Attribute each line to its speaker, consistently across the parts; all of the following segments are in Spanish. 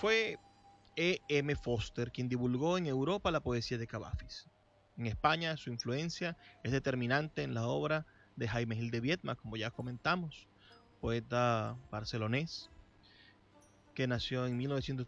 Speaker 1: Fue E. M. Foster quien divulgó en Europa la poesía de Cavafis. En España su influencia es determinante en la obra de Jaime Gil de Viedma, como ya comentamos, poeta barcelonés que nació en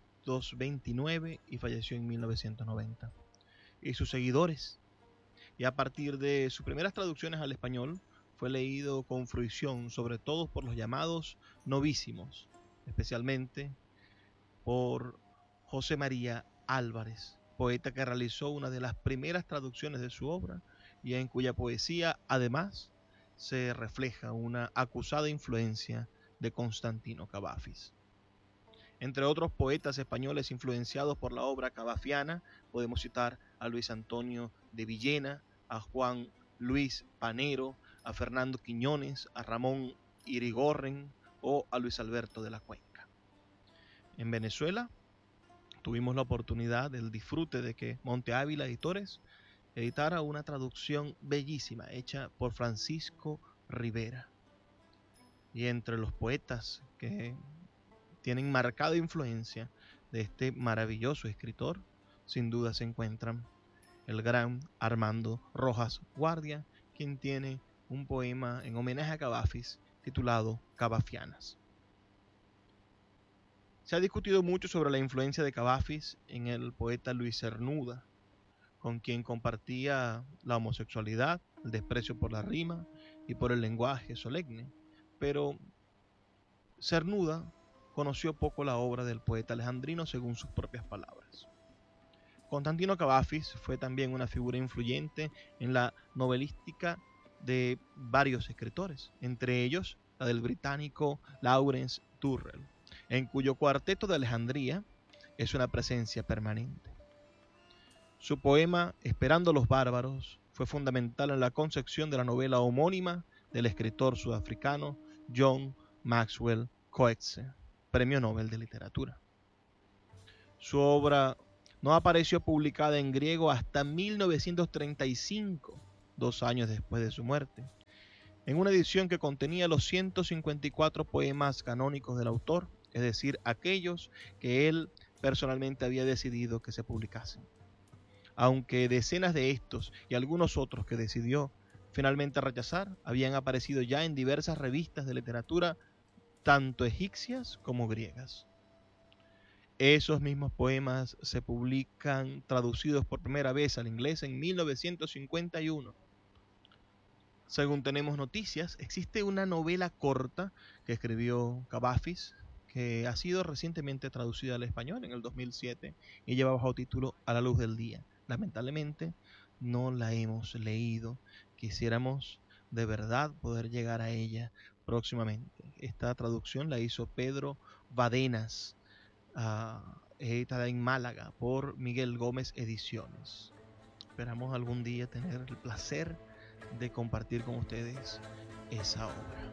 Speaker 1: 1929 y falleció en 1990. Y sus seguidores. Y a partir de sus primeras traducciones al español, fue leído con fruición, sobre todo por los llamados novísimos, especialmente por José María Álvarez, poeta que realizó una de las primeras traducciones de su obra y en cuya poesía, además, se refleja una acusada influencia de Constantino Cavafis. Entre otros poetas españoles influenciados por la obra cavafiana, podemos citar a Luis Antonio de Villena, a Juan Luis Panero, a Fernando Quiñones, a Ramón Irigoyen o a Luis Alberto de la Cuenca. En Venezuela tuvimos la oportunidad del disfrute de que Monte Ávila Editores editara una traducción bellísima hecha por Francisco Rivera. Y entre los poetas que tienen marcada influencia de este maravilloso escritor, sin duda se encuentran el gran Armando Rojas Guardia, quien tiene un poema en homenaje a Cavafis titulado Cavafianas. Se ha discutido mucho sobre la influencia de Cavafis en el poeta Luis Cernuda, con quien compartía la homosexualidad, el desprecio por la rima y por el lenguaje solemne, pero Cernuda conoció poco la obra del poeta alejandrino según sus propias palabras. Constantino Cavafis fue también una figura influyente en la novelística de varios escritores, entre ellos la del británico Lawrence Durrell, en cuyo Cuarteto de Alejandría es una presencia permanente. Su poema Esperando a los bárbaros fue fundamental en la concepción de la novela homónima del escritor sudafricano John Maxwell Coetzee, Premio Nobel de Literatura. Su obra no apareció publicada en griego hasta 1935, 2 años después de su muerte, en una edición que contenía los 154 poemas canónicos del autor, es decir, aquellos que él personalmente había decidido que se publicasen. Aunque decenas de estos y algunos otros que decidió finalmente rechazar habían aparecido ya en diversas revistas de literatura, tanto egipcias como griegas. Esos mismos poemas se publican traducidos por primera vez al inglés en 1951. Según tenemos noticias, existe una novela corta que escribió Cavafis que ha sido recientemente traducida al español en el 2007 y lleva bajo título A la luz del día. Lamentablemente no la hemos leído. Quisiéramos de verdad poder llegar a ella próximamente. Esta traducción la hizo Pedro Badenas, editada en Málaga por Miguel Gómez Ediciones. Esperamos algún día tener el placer de compartir con ustedes esa obra.